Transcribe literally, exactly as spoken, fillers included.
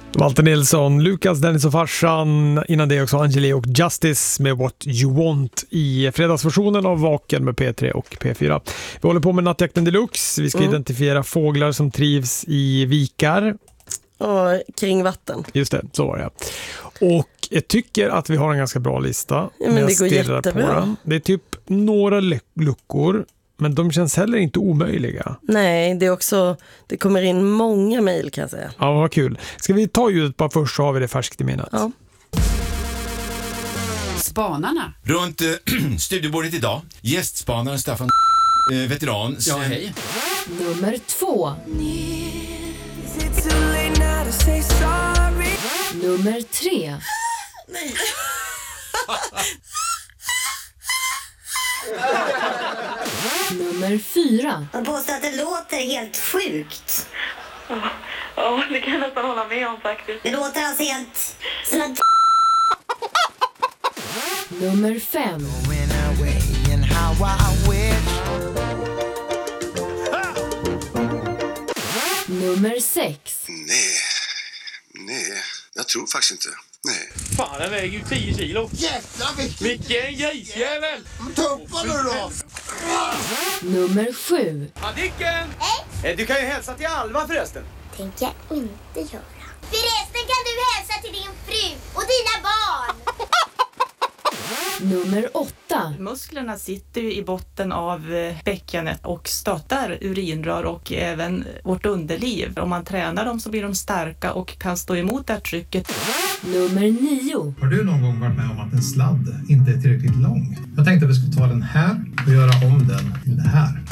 Walter Nilsson, Lukas, Dennis och farsan. Innan det också Angeli och Justice med What You Want i fredagsversionen av Vaken med P tre och P fyra. Vi håller på med Nattjakten Deluxe. Vi ska mm. identifiera fåglar som trivs i vikar. Och kring vatten. Just det, så var det. Och jag tycker att vi har en ganska bra lista. Ja, men det går jättebra. Det är typ några luckor. Men de känns heller inte omöjliga. Nej, det är också, det kommer in många mejl kan jag säga. Ja, vad kul. Ska vi ta ljudet bara först så har vi det färskt i minnet. Ja. Spanarna. Runt äh, studiebordet idag, gästspanaren Staffan, äh, veteran. Ja, hej. Nummer två. Nummer tre. Nej. Nummer fyra. Man påstår att det låter helt sjukt. Ja, ja, det kan jag nästan hålla med om faktiskt. Det låter alltså helt som en Nummer fem. Nummer sex. Nej, nej, jag tror faktiskt inte. Nej. Fan, den väger ju tio kilo. Jävlar, vilken... Vilken grisjävel! Tuppa nu då! Nummer sju. Adicken! Hej! Du kan ju hälsa till Alva förresten. tänker jag inte göra. Förresten kan du hälsa till din fru och dina barn. Nummer åtta. Musklerna sitter ju i botten av bäckenet och stöttar urinrör och även vårt underliv. Om man tränar dem så blir de starka och kan stå emot det här trycket. Nummer nio. Har du någon gång varit med om att en sladd inte är tillräckligt lång? Jag tänkte att vi skulle ta den här och göra om den till det här.